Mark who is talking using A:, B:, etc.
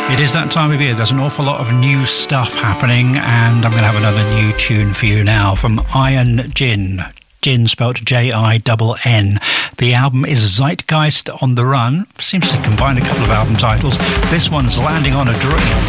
A: It is that time of year. There's an awful lot of new stuff happening, and I'm going to have another new tune for you now from Iron Gin. Gin spelt Jinn. The album is Zeitgeist on the Run. Seems to combine a couple of album titles. This one's Landing on a Dream.